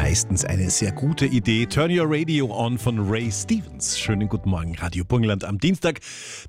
meistens eine sehr gute Idee. Turn Your Radio On von Ray Stevens. Schönen guten Morgen, Radio Burgenland am Dienstag,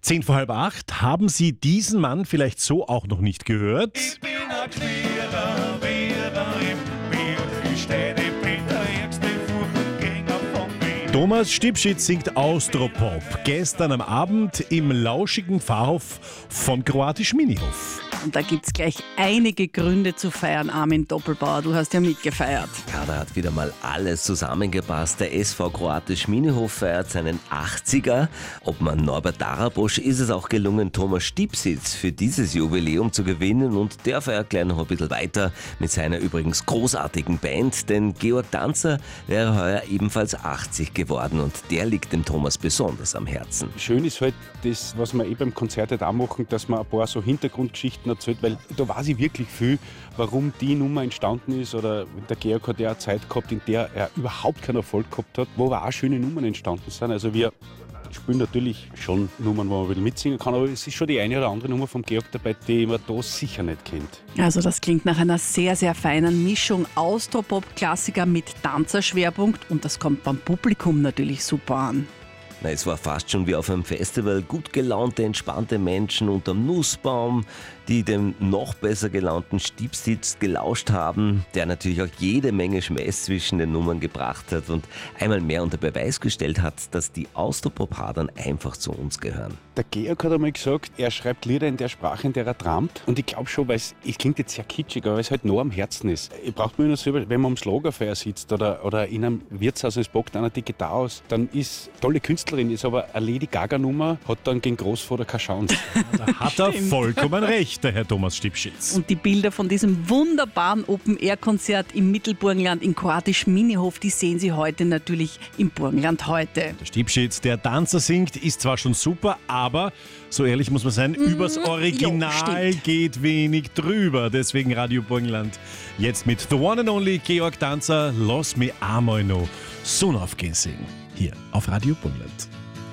7:45. Haben Sie diesen Mann vielleicht so auch noch nicht gehört? Ich bin ein Queerer, Wehrer im Bild. Ich stehe, ich bin der ärgste Furchengänger von Wien. Thomas Stipschitz singt Austropop. Gestern am Abend im lauschigen Pfarrhof von Kroatisch Minihof. Und da gibt es gleich einige Gründe zu feiern, Armin Doppelbauer. Du hast ja mitgefeiert. Ja, da hat wieder mal alles zusammengepasst. Der SV Kroatisch Minihof feiert seinen 80er. Ob man Norbert Darabosch ist es auch gelungen, Thomas Stipschitz für dieses Jubiläum zu gewinnen. Und der feiert gleich noch ein bisschen weiter mit seiner übrigens großartigen Band. Denn Georg Danzer wäre heuer ebenfalls 80 geworden und der liegt dem Thomas besonders am Herzen. Schön ist halt das, was wir beim Konzert halt auch machen, dass man ein paar so Hintergrundgeschichten erzählt, weil da weiß ich wirklich viel, warum die Nummer entstanden ist. Oder der Georg hat ja eine Zeit gehabt, in der er überhaupt keinen Erfolg gehabt hat, wo aber auch schöne Nummern entstanden sind. Also wir spielen natürlich schon Nummern, wo man ein bisschen mitsingen kann, aber es ist schon die eine oder andere Nummer vom Georg dabei, die man da sicher nicht kennt. Also das klingt nach einer sehr, sehr feinen Mischung Austropop-Klassiker mit Tanzerschwerpunkt und das kommt beim Publikum natürlich super an. Na, es war fast schon wie auf einem Festival. Gut gelaunte, entspannte Menschen unterm Nussbaum, die dem noch besser gelaunten Stipschitz gelauscht haben, der natürlich auch jede Menge Schmähs zwischen den Nummern gebracht hat und einmal mehr unter Beweis gestellt hat, dass die Austropop-Hadern einfach zu uns gehören. Der Georg hat einmal gesagt, er schreibt Lieder in der Sprache, in der er träumt. Und ich glaube schon, weil es klingt jetzt sehr kitschig, aber es halt nah am Herzen ist. Ich brauche mir nur selber, wenn man am Lagerfeuer sitzt oder in einem Wirtshaus, es packt einer die Gitarre aus, dann ist tolle Künstlerin, ist aber eine Lady Gaga-Nummer, hat dann gegen Großvater keine Chance. Da hat er vollkommen recht, der Herr Thomas Stipschitz. Und die Bilder von diesem wunderbaren Open-Air-Konzert im Mittelburgenland in Kroatisch Minihof, die sehen Sie heute natürlich im Burgenland heute. Der Stipschitz, der Tanzer singt, ist zwar schon super, aber so ehrlich muss man sein, übers Original geht wenig drüber. Deswegen Radio Burgenland jetzt mit The One and Only Georg Danzer, Lass mich einmal noch Sonne aufgehen singen. Hier auf Radio Burgenland.